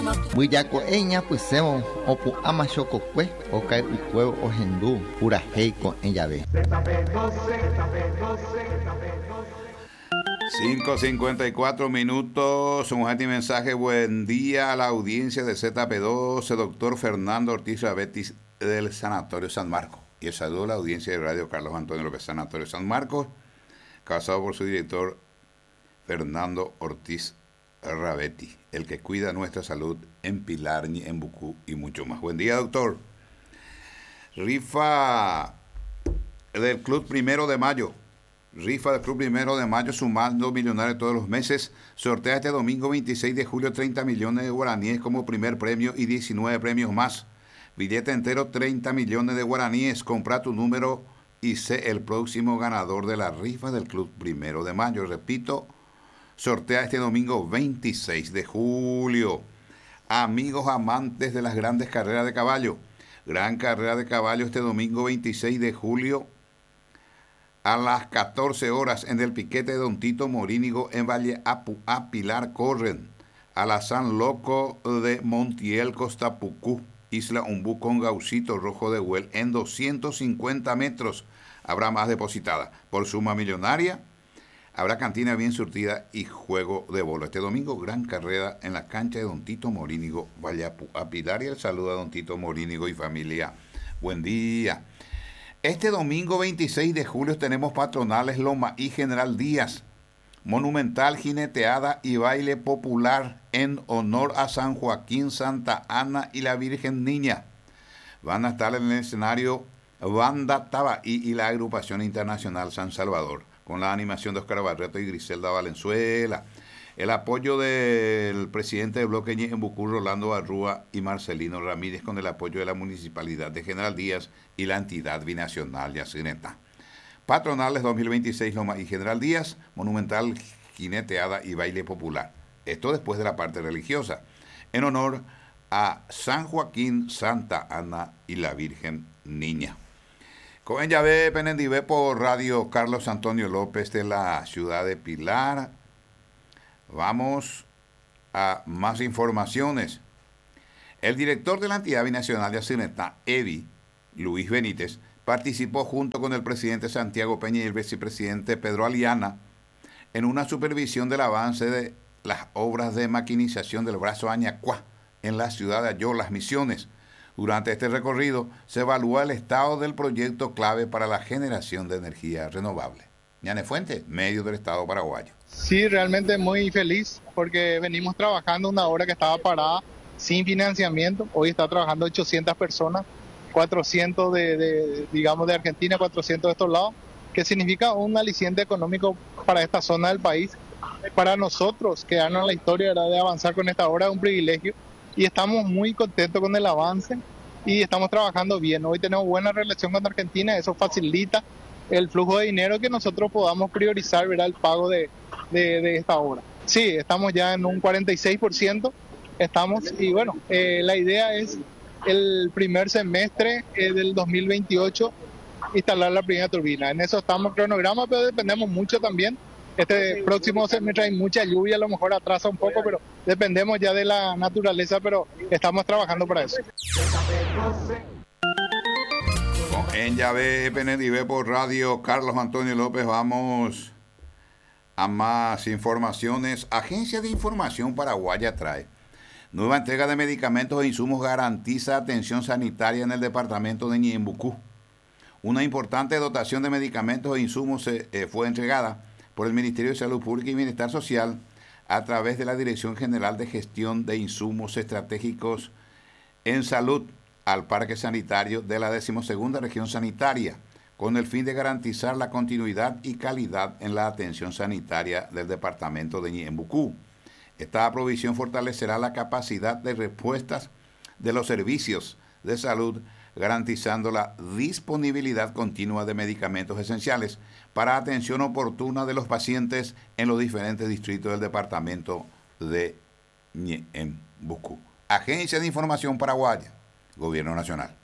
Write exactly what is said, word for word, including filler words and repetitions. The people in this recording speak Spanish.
Buyaco eña pusemos opu amachoko kwe okai ukwe ojendu pura heiko en llave. cinco cincuenta y cuatro minutos, un último mensaje, buen día a la audiencia de Z P doce, doctor Fernando Ortiz Ravetti del Sanatorio San Marcos. Y el saludo a la audiencia de Radio Carlos Antonio López Sanatorio San Marcos, casado por su director Fernando Ortiz Ravetti, el que cuida nuestra salud en Pilarñi, en Bucú y mucho más. Buen día, doctor. Rifa del Club Primero de Mayo. Rifa del Club Primero de Mayo, sumando millonarios todos los meses. Sortea este domingo veintiséis de julio treinta millones de guaraníes como primer premio y diecinueve premios más. Billete entero treinta millones de guaraníes. Compra tu número y sé el próximo ganador de la rifa del Club Primero de Mayo. Repito, sortea este domingo veintiséis de julio. Amigos amantes de las grandes carreras de caballo. Gran carrera de caballo este domingo veintiséis de julio a las catorce horas en el piquete de Don Tito Morínigo en Valle Apu, a Pilar corren a la San Loco de Montiel, Costa Pucú, Isla Umbú con Gaucito Rojo de Huel en doscientos cincuenta metros. Habrá más depositada. Por suma millonaria, habrá cantina bien surtida y juego de bolo. Este domingo, gran carrera en la cancha de Don Tito Morínigo, Valle Apu, a Pilar, y el saludo a Don Tito Morínigo y familia. Buen día. Este domingo veintiséis de julio tenemos patronales Loma y General Díaz, monumental jineteada y baile popular en honor a San Joaquín, Santa Ana y la Virgen Niña. Van a estar en el escenario Banda Tabaí y la agrupación internacional San Salvador, con la animación de Oscar Barreto y Griselda Valenzuela. El apoyo del presidente del bloque en Bucú, Rolando Barrúa, y Marcelino Ramírez, con el apoyo de la Municipalidad de General Díaz y la entidad binacional Yacineta. Patronales dos mil veintiséis, Loma y General Díaz, monumental jineteada y baile popular. Esto después de la parte religiosa, en honor a San Joaquín, Santa Ana y la Virgen Niña. Con Yahvé Penendivé por Radio Carlos Antonio López de la ciudad de Pilar. Vamos a más informaciones. El director de la entidad binacional de Yacineta, E B I, Luis Benítez, participó junto con el presidente Santiago Peña y el vicepresidente Pedro Aliana en una supervisión del avance de las obras de maquinización del brazo Añacuá en la ciudad de Ayó, Las Misiones. Durante este recorrido se evalúa el estado del proyecto clave para la generación de energía renovable. Ñane Fuente, medio del Estado paraguayo. Sí, realmente muy feliz porque venimos trabajando una obra que estaba parada sin financiamiento. Hoy está trabajando ochocientas personas, cuatrocientos de, de, digamos, de Argentina, cuatrocientos de estos lados, que significa un aliciente económico para esta zona del país. Para nosotros, quedarnos en la historia era de avanzar con esta obra, es un privilegio y estamos muy contentos con el avance y estamos trabajando bien. Hoy tenemos buena relación con Argentina, eso facilita el flujo de dinero que nosotros podamos priorizar, ¿verdad?, el pago de, de, de esta obra. Sí, estamos ya en un cuarenta y seis por ciento, estamos, y bueno, eh, la idea es el primer semestre eh, del dos mil veintiocho instalar la primera turbina. En eso estamos cronograma, pero dependemos mucho también. Este próximo semestre hay mucha lluvia, a lo mejor atrasa un poco, pero dependemos ya de la naturaleza, pero estamos trabajando para eso. En Yahvé Penendivé por Radio Carlos Antonio López, vamos a más informaciones. Agencia de Información Paraguaya trae nueva entrega de medicamentos e insumos, garantiza atención sanitaria en el departamento de Ñembucú. Una importante dotación de medicamentos e insumos eh, fue entregada por el Ministerio de Salud Pública y Bienestar Social a través de la Dirección General de Gestión de Insumos Estratégicos en Salud al Parque Sanitario de la decimosegunda Región Sanitaria, con el fin de garantizar la continuidad y calidad en la atención sanitaria del departamento de Ñembucú. Esta provisión fortalecerá la capacidad de respuestas de los servicios de salud, garantizando la disponibilidad continua de medicamentos esenciales para atención oportuna de los pacientes en los diferentes distritos del departamento de Ñembucú. Agencia de Información Paraguaya, Gobierno Nacional.